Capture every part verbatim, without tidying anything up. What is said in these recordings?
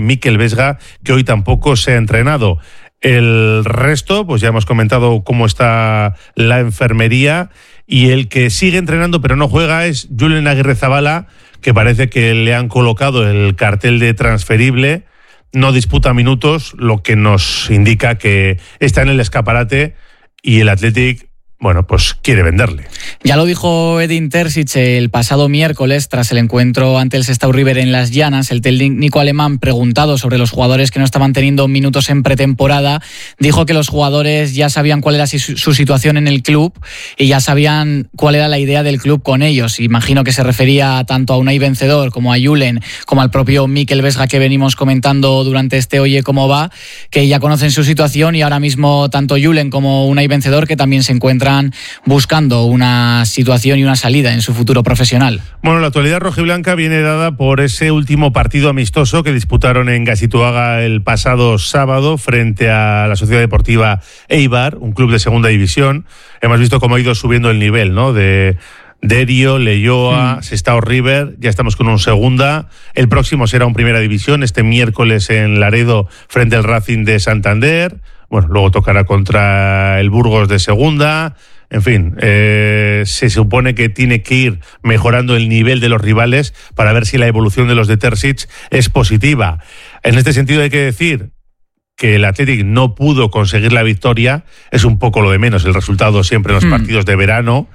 Mikel Vesga, que hoy tampoco se ha entrenado. El resto, pues ya hemos comentado cómo está la enfermería, y el que sigue entrenando pero no juega es Julen Agirrezabala, que parece que le han colocado el cartel de transferible, no disputa minutos, lo que nos indica que está en el escaparate y el Athletic, bueno, pues quiere venderle. Ya lo dijo Edin Terzic el pasado miércoles tras el encuentro ante el Sestao River en Las Llanas. El técnico alemán, preguntado sobre los jugadores que no estaban teniendo minutos en pretemporada, dijo que los jugadores ya sabían cuál era su situación en el club y ya sabían cuál era la idea del club con ellos. Imagino que se refería tanto a Unai Vencedor como a Julen, como al propio Mikel Vesga, que venimos comentando durante este Oye Cómo Va, que ya conocen su situación, y ahora mismo tanto Julen como Unai Vencedor, que también se encuentran buscando una situación y una salida en su futuro profesional. Bueno, la actualidad rojiblanca viene dada por ese último partido amistoso que disputaron en Gazituaga el pasado sábado frente a la Sociedad Deportiva Eibar, un club de segunda división. Hemos visto cómo ha ido subiendo el nivel, ¿no? De Derio, Leioa, mm. Sestao River, ya estamos con un segunda. El próximo será un primera división, este miércoles en Laredo frente al Racing de Santander. Bueno, luego tocará contra el Burgos de segunda. En fin, eh, se supone que tiene que ir mejorando el nivel de los rivales para ver si la evolución de los de Terzic es positiva. En este sentido hay que decir que el Athletic no pudo conseguir la victoria, es un poco lo de menos el resultado siempre en los mm. partidos de verano,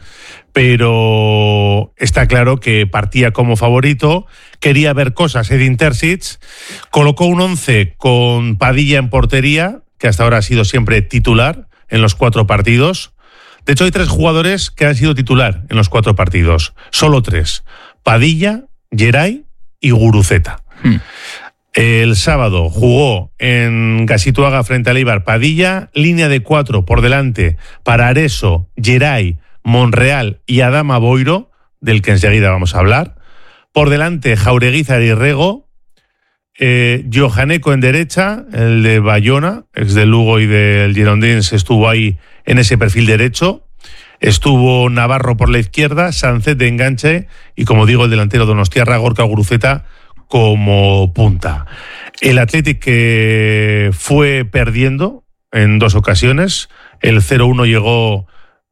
pero está claro que partía como favorito, quería ver cosas. Edin Terzic colocó un once con Padilla en portería, que hasta ahora ha sido siempre titular en los cuatro partidos. De hecho, hay tres jugadores que han sido titular en los cuatro partidos. Solo tres. Padilla, Geray y Guruceta. Hmm. El sábado jugó en Gazituaga frente al Eibar Padilla, línea de cuatro por delante para Areso, Geray, Monreal y Adama Boiro, del que enseguida vamos a hablar. Por delante Jaureguizar y Rego. Eh, Johaneco en derecha, el de Bayona, ex de Lugo y del Girondins, estuvo ahí en ese perfil derecho. Estuvo Navarro por la izquierda, Sancet de enganche y, como digo, el delantero donostiarra Gorka Guruceta como punta. El Athletic que fue perdiendo en dos ocasiones. El cero uno llegó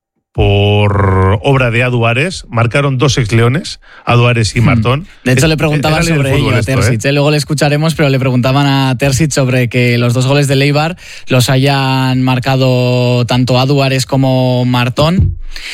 por obra de Adu Ares, marcaron dos ex-leones, Adu Ares y Martón. De hecho, le preguntaban sobre ello a Terzic, ¿eh? Luego le escucharemos, pero le preguntaban a Terzic sobre que los dos goles del Eibar los hayan marcado tanto Adu Ares como Martón.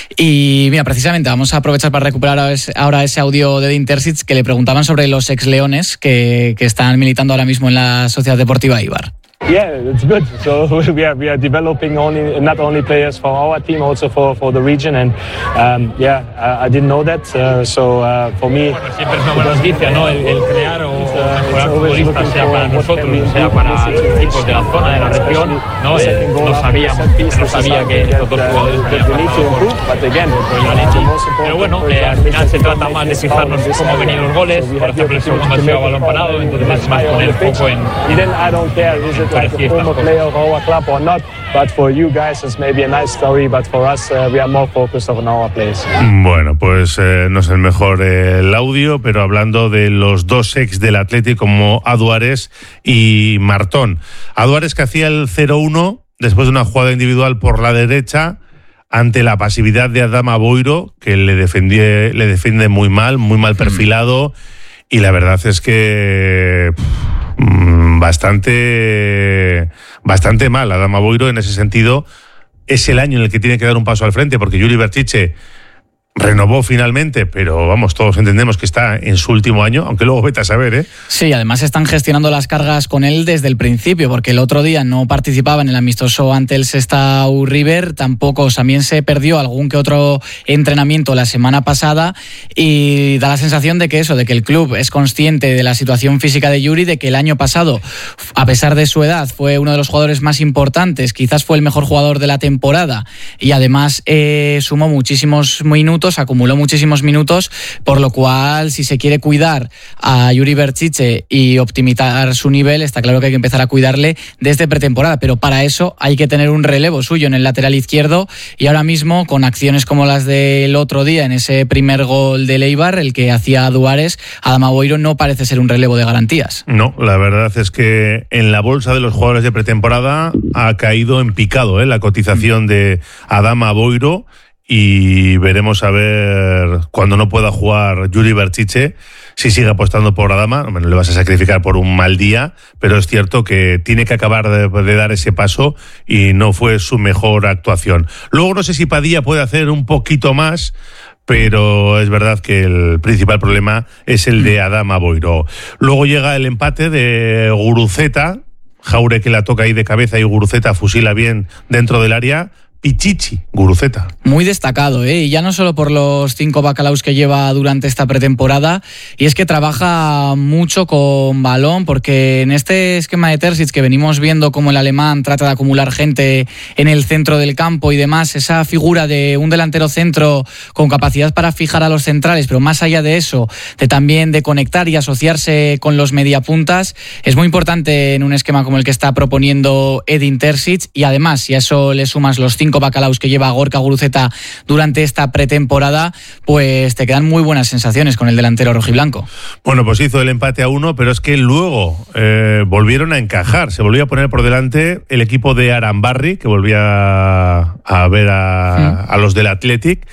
Y mira, precisamente vamos a aprovechar para recuperar ahora ese audio de Edin Terzic, que le preguntaban sobre los ex-leones que, que están militando ahora mismo en la Sociedad Deportiva Eibar. Yeah, it's good. So we are we are developing only not only players for our team, also for, for the region, and um, yeah, I, I didn't know that. Uh, so uh, for me, bueno, siempre es una buena noticia, ¿no? El, el crear o mejorar futbolistas, sea para nosotros, sea para los equipos de la zona, de la región, ¿no? Eh, no sabíamos, no sabía que estos dos jugadores habían pasado por, por el Athletic. Pero bueno, eh, al final se trata más de fijarnos cómo venían los goles. Por ejemplo, el segundo ha sido balón parado, entonces más, más con el foco en like a former player of our club or not, but for you guys it's maybe a nice story, but for us uh, we are more focused on our players. Bueno, pues eh, no es el mejor eh, el audio, pero hablando de los dos ex del Athletic como Adu Ares y Martón. Adu Ares, que hacía el cero uno después de una jugada individual por la derecha ante la pasividad de Adama Boiro, que le defiende, le defiende muy mal, muy mal perfilado, mm. y la verdad es que pff, bastante bastante mal Adama Boiro en ese sentido. Es el año en el que tiene que dar un paso al frente, porque Juri Berchiche renovó finalmente, pero vamos, todos entendemos que está en su último año, aunque luego vete a saber, ¿eh? Sí, además están gestionando las cargas con él desde el principio, porque el otro día no participaba en el amistoso ante el Sestao River, tampoco, también se perdió algún que otro entrenamiento la semana pasada, y da la sensación de que eso, de que el club es consciente de la situación física de Juri, de que el año pasado, a pesar de su edad, fue uno de los jugadores más importantes, quizás fue el mejor jugador de la temporada, y además eh, sumó muchísimos minutos minutos, acumuló muchísimos minutos, por lo cual si se quiere cuidar a Yuri Berchiche y optimizar su nivel, está claro que hay que empezar a cuidarle desde pretemporada, pero para eso hay que tener un relevo suyo en el lateral izquierdo, y ahora mismo con acciones como las del otro día en ese primer gol del Eibar, el que hacía Duárez, Adama Boiro no parece ser un relevo de garantías. No, la verdad es que en la bolsa de los jugadores de pretemporada ha caído en picado, ¿eh? la cotización de Adama Boiro, y veremos a ver cuando no pueda jugar Yuri Berchiche si sigue apostando por Adama. Bueno, le vas a sacrificar por un mal día, pero es cierto que tiene que acabar de, de dar ese paso y no fue su mejor actuación. Luego no sé si Padilla puede hacer un poquito más, pero es verdad que el principal problema es el de Adama Boiro. Luego llega el empate de Guruceta, Jaure que la toca ahí de cabeza y Guruceta fusila bien dentro del área. Pichichi, Guruceta. Muy destacado, ¿eh? Y ya no solo por los cinco bacalaos que lleva durante esta pretemporada, y es que trabaja mucho con balón, porque en este esquema de Terzic que venimos viendo como el alemán trata de acumular gente en el centro del campo y demás, esa figura de un delantero centro con capacidad para fijar a los centrales, pero más allá de eso, de también de conectar y asociarse con los mediapuntas, es muy importante en un esquema como el que está proponiendo Edin Terzic, y además, si a eso le sumas los cinco bacalaos que lleva Gorka Guruceta durante esta pretemporada, pues te quedan muy buenas sensaciones con el delantero rojiblanco. Bueno, pues hizo el empate a uno, pero es que luego eh, volvieron a encajar, se volvió a poner por delante el equipo de Arambarri, que volvía a ver a, mm. a los del Athletic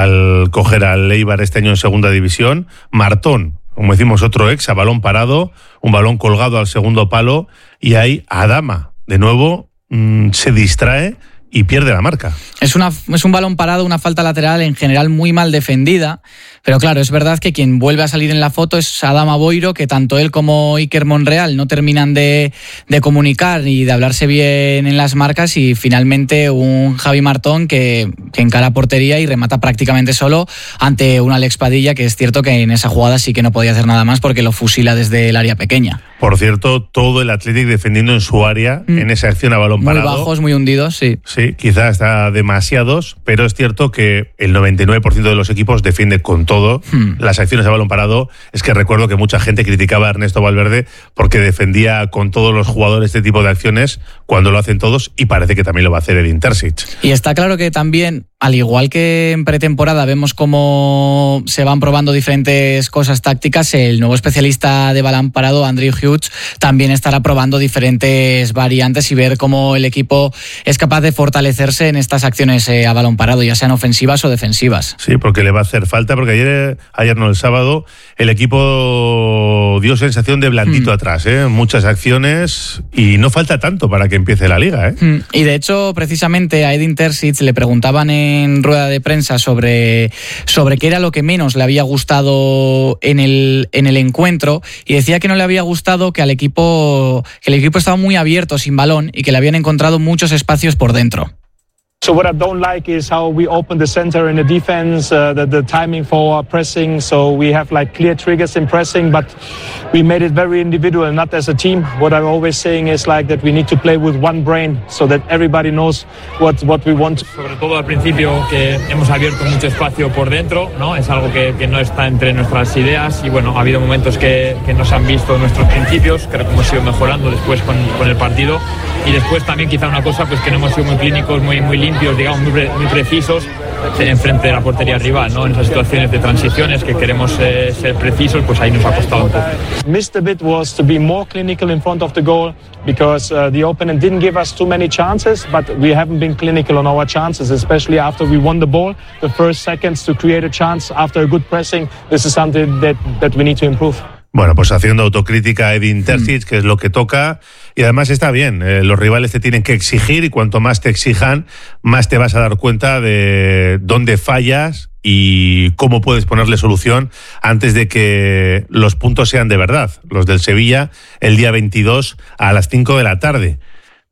al coger al Eibar este año en segunda división. Martón, como decimos, otro ex, a balón parado, un balón colgado al segundo palo, y ahí Adama de nuevo mmm, se distrae y pierde la marca. Es, una, es un balón parado, una falta lateral en general muy mal defendida, pero claro, es verdad que quien vuelve a salir en la foto es Adama Boiro, que tanto él como Iker Monreal no terminan de, de comunicar y de hablarse bien en las marcas, y finalmente un Javi Martón que, que encara portería y remata prácticamente solo ante un Alex Padilla, que es cierto que en esa jugada sí que no podía hacer nada más porque lo fusila desde el área pequeña. Por cierto, todo el Athletic defendiendo en su área, mm. en esa acción a balón muy parado. Muy bajos, muy hundidos, sí. Sí, quizás está demasiados, pero es cierto que el noventa y nueve por ciento de los equipos defiende con todo hmm. las acciones a balón parado. Es que recuerdo que mucha gente criticaba a Ernesto Valverde porque defendía con todos los jugadores este tipo de acciones cuando lo hacen todos, y parece que también lo va a hacer Edin Terzic. Y está claro que también, al igual que en pretemporada vemos cómo se van probando diferentes cosas tácticas, el nuevo especialista de balón parado, Andrew Hughes, también estará probando diferentes variantes y ver cómo el equipo es capaz de fortalecerse en estas acciones eh, a balón parado, ya sean ofensivas o defensivas. Sí, porque le va a hacer falta, porque ayer, ayer no, el sábado, el equipo dio sensación de blandito mm. atrás, ¿eh? Muchas acciones, y no falta tanto para que empiece la liga, ¿eh? Mm. Y de hecho, precisamente a Edin Terzic le preguntaban en rueda de prensa sobre, sobre qué era lo que menos le había gustado en el, en el encuentro, y decía que no le había gustado que al equipo, que el equipo estaba muy abierto sin balón y que le habían encontrado muchos espacios por dentro. So what I don't like is how we open the center in the defense, uh, the, the timing for our pressing. So we have like clear triggers in pressing, but we made it very individual, not as a team. What I'm always saying is like that we need to play with one brain so that everybody knows what, what we want. Sobre todo al principio, que hemos abierto mucho espacio por dentro, ¿no? Es algo que, que no está entre nuestras ideas, y bueno, ha habido momentos que, que no se han visto nuestros principios, creo que hemos ido mejorando después con, con el partido, y después también quizá una cosa, pues que no hemos sido muy clínicos, muy, muy limpios, digamos, muy, pre, muy precisos en frente de la portería rival, ¿no? En esas situaciones de transiciones que queremos eh, ser precisos, pues ahí nos ha costado un poco. Missed a bit was to be more clinical in front of the goal, because uh, the opponent didn't give us too many chances, but we haven't been clinical on our chances, especially after we won the ball. The first seconds to create a chance after a good pressing, this is something that, that we need to improve. Bueno, pues haciendo autocrítica a Edin Terzic, que es lo que toca, y además está bien, eh, los rivales te tienen que exigir, y cuanto más te exijan, más te vas a dar cuenta de dónde fallas y cómo puedes ponerle solución antes de que los puntos sean de verdad, los del Sevilla el día veintidós a las cinco de la tarde.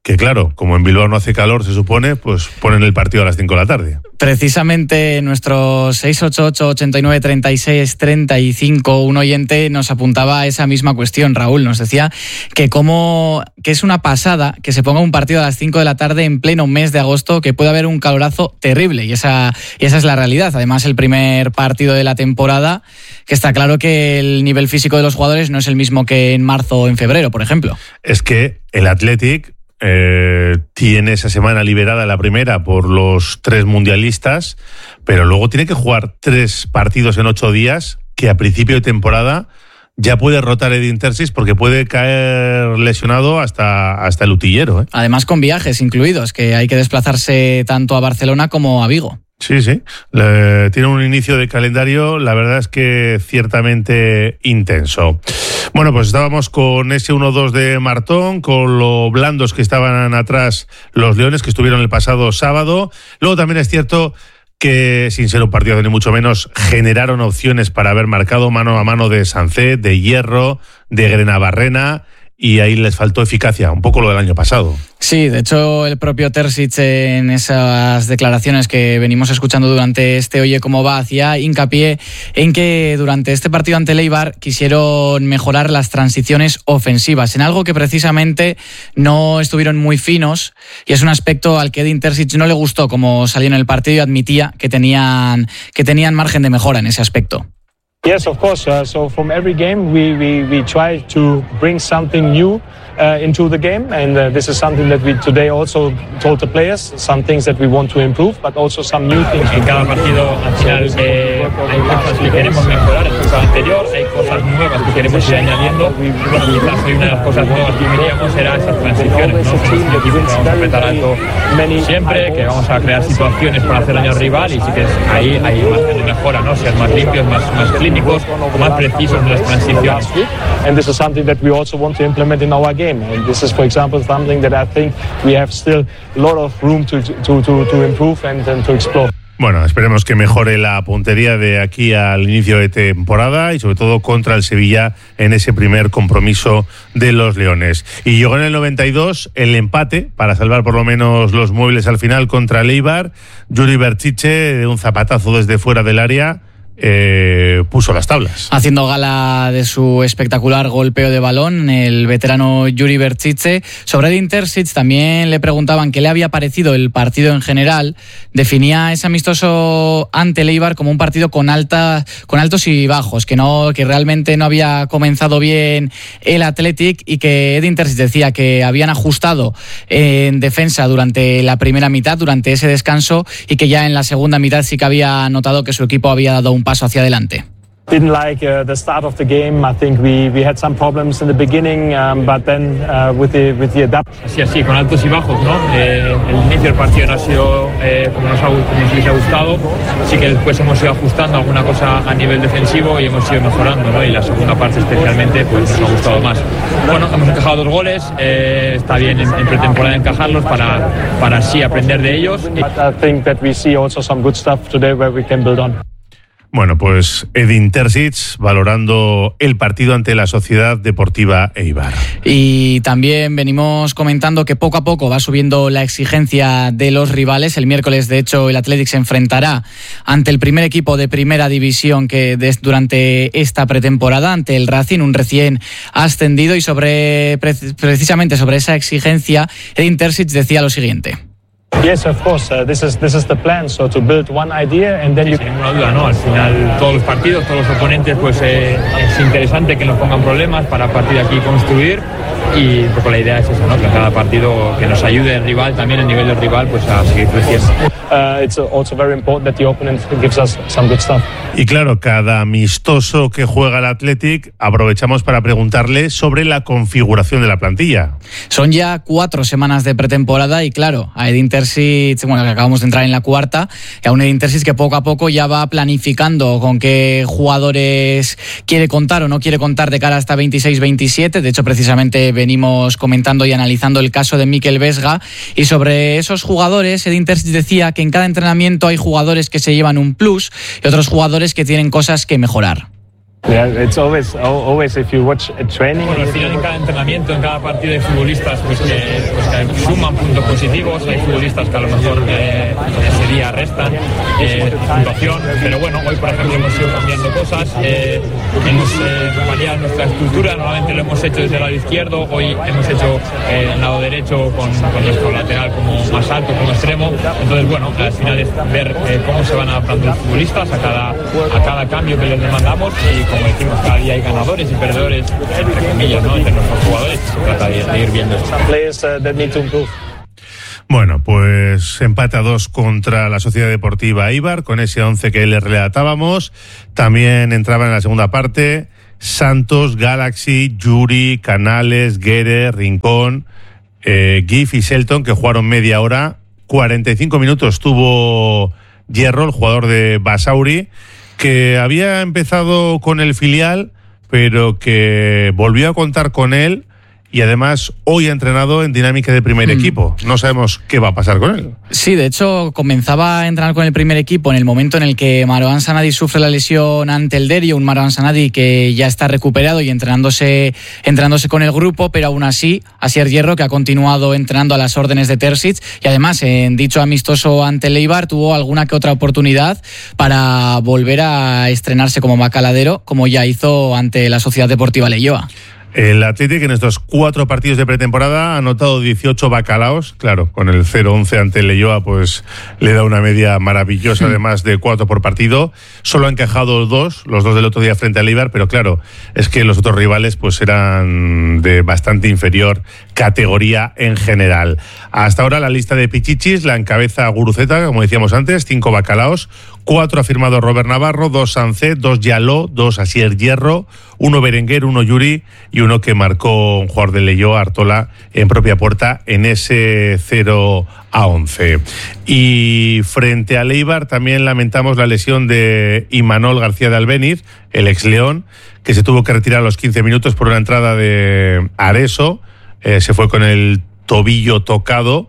que claro, como en Bilbao no hace calor, se supone, pues ponen el partido a las cinco de la tarde. Precisamente nuestro seis ocho ocho, ochenta y nueve, treinta y seis, treinta y cinco, un oyente nos apuntaba a esa misma cuestión, Raúl. Nos decía que como que es una pasada que se ponga un partido a las cinco de la tarde en pleno mes de agosto, que puede haber un calorazo terrible, y esa, y esa es la realidad. Además, el primer partido de la temporada, que está claro que el nivel físico de los jugadores no es el mismo que en marzo o en febrero, por ejemplo. Es que el Athletic Eh, tiene esa semana liberada la primera por los tres mundialistas, pero luego tiene que jugar tres partidos en ocho días, que a principio de temporada ya puede rotar Edin Terzic porque puede caer lesionado hasta, hasta el utillero, ¿eh? Además con viajes incluidos, que hay que desplazarse tanto a Barcelona como a Vigo. Sí, sí. Le, tiene un inicio de calendario, la verdad es que ciertamente intenso. Bueno, pues estábamos con ese uno dos de Martón, con lo blandos que estaban atrás los Leones, que estuvieron el pasado sábado. Luego también es cierto que, sin ser un partido ni mucho menos, generaron opciones para haber marcado mano a mano de Sancet, de Hierro, de Grenabarrena, y ahí les faltó eficacia, un poco lo del año pasado. Sí, de hecho el propio Terzic, en esas declaraciones que venimos escuchando durante este Oye Cómo Va, hacía hincapié en que durante este partido ante el Eibar quisieron mejorar las transiciones ofensivas, en algo que precisamente no estuvieron muy finos, y es un aspecto al que Edin Terzic no le gustó como salió en el partido, y admitía que tenían, que tenían margen de mejora en ese aspecto. Yes, of course. Uh, so from every game, we, we, we try to bring something new uh, into the game, and uh, this is something that we today also told the players, some things that we want to improve, but also some new things. En cada partido, al final, eh, hay cosas que queremos mejorar respecto al anterior, hay cosas nuevas que queremos ir añadiendo, y quizás hoy una de las cosas nuevas que veníamos era esas transiciones, ¿no? Que vamos a apretar alto siempre, que vamos a crear situaciones para hacer daño al rival, y sí que es, ahí hay margen de mejora, ¿no? Ser más limpios, más, más clínicos, más precisos en las transiciones. And this is something that we also want to implement in our game. And this is, for example, something that I think we have still a lot of room to to to, to improve and, and to explore. Bueno, esperemos que mejore la puntería de aquí al inicio de temporada, y sobre todo contra el Sevilla en ese primer compromiso de los Leones. Y llegó en el noventa y dos el empate para salvar por lo menos los muebles al final contra el Eibar. Yuri Berchiche, de un zapatazo desde fuera del área, Eh, puso las tablas. Haciendo gala de su espectacular golpeo de balón, el veterano Yuri Berchiche. Sobre Edin Terzic también le preguntaban qué le había parecido el partido en general. Definía ese amistoso ante el Eibar como un partido con alta, con altos y bajos, que no, que realmente no había comenzado bien el Athletic, y que Edin Terzic decía que habían ajustado en defensa durante la primera mitad, durante ese descanso, y que ya en la segunda mitad sí que había notado que su equipo había dado un paso hacia adelante. Didn't like uh, the start of the game. I think we, we had some problems in the beginning, um, but then uh, with the with the adapt. Así, así, con altos y bajos, ¿no? Eh, el inicio del partido no ha sido eh, como, nos ha, como nos hubiese gustado. Sí que después hemos ido ajustando alguna cosa a nivel defensivo y hemos ido mejorando, ¿no? Y la segunda parte especialmente pues nos ha gustado más. Bueno, hemos encajado dos goles. Eh, está bien en, en pretemporada encajarlos para para así aprender de ellos. But I think that we see also some good stuff today where we can build on. Bueno, pues Edin Terzic valorando el partido ante la Sociedad Deportiva Eibar. Y también venimos comentando que poco a poco va subiendo la exigencia de los rivales. El miércoles, de hecho, el Athletic se enfrentará ante el primer equipo de primera división que des, durante esta pretemporada, ante el Racing, un recién ascendido. Y sobre precisamente sobre esa exigencia, Edin Terzic decía lo siguiente. Yes, of course. Uh, this is this is the plan. So to build one idea and then you. Sin ninguna duda, ¿no? Al final todos los partidos, todos los oponentes, pues eh, es interesante que nos pongan problemas para a partir de aquí construir, y pues la idea es esa, ¿no? Que cada partido que nos ayude el rival, también el nivel del rival, pues a seguir creciendo. Uh, it's also very important that the opponent gives us some good stuff. Y claro, cada amistoso que juega el Athletic aprovechamos para preguntarle sobre la configuración de la plantilla. Son ya cuatro semanas de pretemporada y claro, a Edin Terzic, bueno, que acabamos de entrar en la cuarta, y a un Edin Terzic que poco a poco ya va planificando con qué jugadores quiere contar o no quiere contar de cara hasta veintiséis veintisiete. De hecho, precisamente venimos comentando y analizando el caso de Mikel Vesga, y sobre esos jugadores Edin Terzic decía que en cada entrenamiento hay jugadores que se llevan un plus y otros jugadores que tienen cosas que mejorar. Yeah, it's always, always if you watch a training. Bueno, al final en cada entrenamiento, en cada partido hay futbolistas pues que, pues que suman puntos positivos, hay futbolistas que a lo mejor eh, ese día restan eh, puntuación, pero bueno, hoy por ejemplo hemos ido cambiando cosas, eh, hemos eh, variado nuestra estructura, normalmente lo hemos hecho desde el lado izquierdo, hoy hemos hecho eh, el lado derecho con, con nuestro lateral como más alto, como extremo, entonces bueno, al final es ver eh, cómo se van adaptando los futbolistas a cada, a cada cambio que les demandamos y como decimos, cada día hay ganadores y perdedores, entre comillas, ¿no? Entre nuestros jugadores. Se trata de, de ir viendo esto. Bueno, pues empate a dos contra la Sociedad Deportiva Eibar, con ese once que les relatábamos. También entraban en la segunda parte Santos, Galaxy, Yuri, Canales, Guerre, Rincón, eh, Gif y Shelton, que jugaron media hora. cuarenta y cinco minutos tuvo Hierro, el jugador de Basauri, que había empezado con el filial, pero que volvió a contar con él y además hoy ha entrenado en dinámica de primer mm. equipo. No sabemos qué va a pasar con él. Sí, de hecho comenzaba a entrenar con el primer equipo en el momento en el que Marouane Sanadi sufre la lesión ante el Derio, un Marouane Sanadi que ya está recuperado y entrenándose, entrenándose con el grupo, pero aún así Asier Hierro, que ha continuado entrenando a las órdenes de Terzic y además en dicho amistoso ante el Eibar tuvo alguna que otra oportunidad para volver a estrenarse como bacaladero, como ya hizo ante la Sociedad Deportiva Leioa. El Athletic en estos cuatro partidos de pretemporada ha anotado dieciocho bacalaos. Claro, con el cero once ante el Leioa, pues le da una media maravillosa, además de cuatro por partido. Solo han encajado dos, los dos del otro día frente al Eibar, pero claro, es que los otros rivales pues eran de bastante inferior categoría en general. Hasta ahora la lista de Pichichis la encabeza Guruceta, como decíamos antes, cinco bacalaos. Cuatro ha firmado Robert Navarro, dos Sancet, dos Yaló, dos Asier Hierro, uno Berenguer, uno Yuri y uno que marcó un jugador de Leioa, Artola, en propia puerta en ese cero a once. Y frente a Eibar también lamentamos la lesión de Imanol García de Albéniz, el ex León, que se tuvo que retirar a los quince minutos por una entrada de Areso, eh, se fue con el tobillo tocado.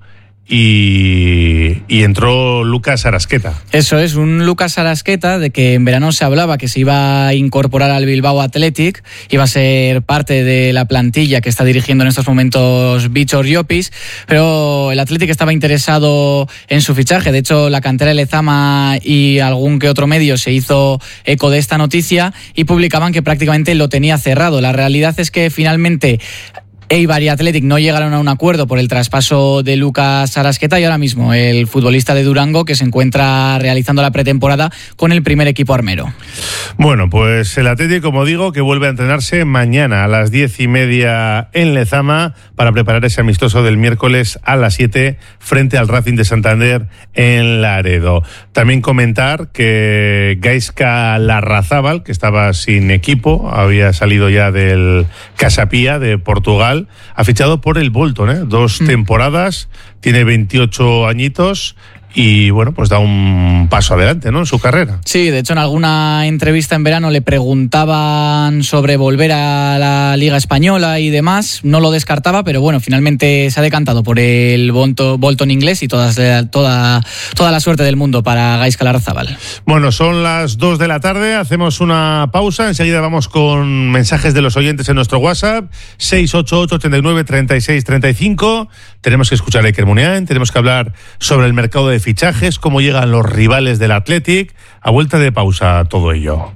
Y, y entró Lucas Arasqueta. Eso es, un Lucas Arasqueta de que en verano se hablaba que se iba a incorporar al Bilbao Athletic, iba a ser parte de la plantilla que está dirigiendo en estos momentos Víctor Llopis, pero el Athletic estaba interesado en su fichaje. De hecho, la cantera de Lezama y algún que otro medio se hizo eco de esta noticia y publicaban que prácticamente lo tenía cerrado. La realidad es que finalmente Eibar y Athletic no llegaron a un acuerdo por el traspaso de Lucas Arasqueta y ahora mismo el futbolista de Durango que se encuentra realizando la pretemporada con el primer equipo armero. Bueno, pues el Athletic, como digo, que vuelve a entrenarse mañana a las diez y media en Lezama para preparar ese amistoso del miércoles a las siete frente al Racing de Santander en Laredo. También comentar que Gaizka Larrazábal, que estaba sin equipo, había salido ya del Casapía de Portugal, ha fichado por el Bolton, ¿eh? Dos mm. temporadas, tiene veintiocho añitos y bueno, pues da un paso adelante, ¿no?, en su carrera. Sí, de hecho en alguna entrevista en verano le preguntaban sobre volver a la Liga Española y demás, no lo descartaba, pero bueno, finalmente se ha decantado por el Bolton inglés y toda, toda, toda la suerte del mundo para Gaizka Larrazábal. Bueno, son las dos de la tarde, hacemos una pausa, enseguida vamos con mensajes de los oyentes en nuestro WhatsApp, seis ocho ocho, ochenta y nueve, treinta y seis, treinta y cinco. Tenemos que escuchar a Iker Muniain, tenemos que hablar sobre el mercado de fichajes, cómo llegan los rivales del Athletic. A vuelta de pausa, todo ello.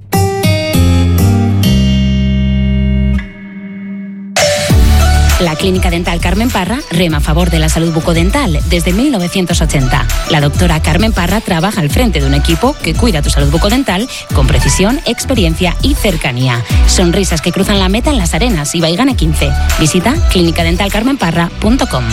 La Clínica Dental Carmen Parra rema a favor de la salud bucodental desde mil novecientos ochenta. La doctora Carmen Parra trabaja al frente de un equipo que cuida tu salud bucodental con precisión, experiencia y cercanía. Sonrisas que cruzan la meta en Las Arenas y Baigane quince. Visita clínica dental carmen parra punto com.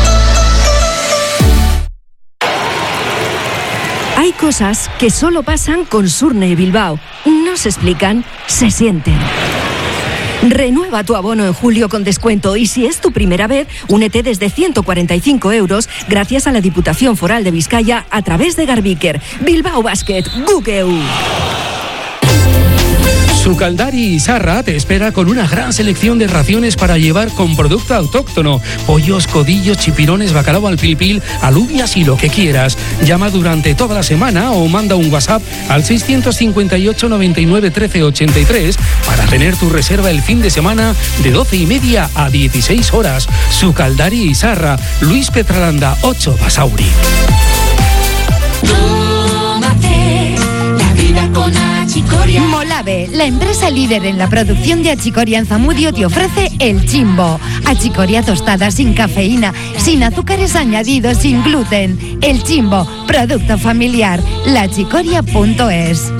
Hay cosas que solo pasan con Surne Bilbao. No se explican, se sienten. Renueva tu abono en julio con descuento y si es tu primera vez, únete desde ciento cuarenta y cinco euros gracias a la Diputación Foral de Vizcaya a través de Garbiker. Bilbao Basket, Gukeu. Sucaldari Isarra te espera con una gran selección de raciones para llevar con producto autóctono. Pollos, codillos, chipirones, bacalao al pil pil, alubias y lo que quieras. Llama durante toda la semana o manda un WhatsApp al seiscientos cincuenta y ocho, noventa y nueve, trece, ochenta y tres para tener tu reserva el fin de semana de doce y media a dieciséis horas. Sucaldari Isarra, Luis Petralanda, ocho, Basauri. Con Achicoria. Molave, la empresa líder en la producción de achicoria en Zamudio, te ofrece el Chimbo. Achicoria tostada sin cafeína, sin azúcares añadidos, sin gluten. El Chimbo, producto familiar. lachicoria punto es.